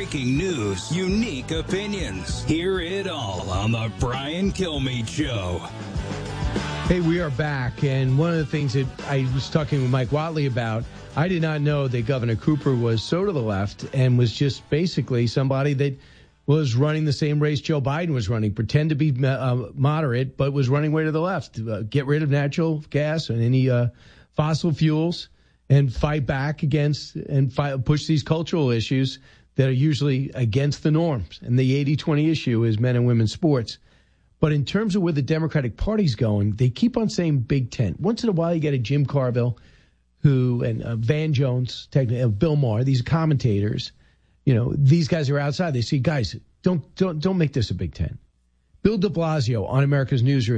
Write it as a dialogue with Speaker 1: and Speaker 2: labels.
Speaker 1: breaking news, unique opinions. Hear it all on the Brian Kilmeade Show.
Speaker 2: Hey, we are back, and one of the things that I was talking with Mike Watley about, I did not know that Governor Cooper was so to the left and was just basically somebody that was running the same race Joe Biden was running, pretend to be moderate, but was running way to the left. Get rid of natural gas and any fossil fuels and fight back against and push these cultural issues that are usually against the norms. And the 80-20 issue is men and women's sports. But in terms of where the Democratic Party's going, they keep on saying Big Tent. Once in a while, you get a Jim Carville and Van Jones, Bill Maher, these commentators. You know, these guys are outside. They say, guys, don't make this a Big Tent. Bill de Blasio on America's Newsroom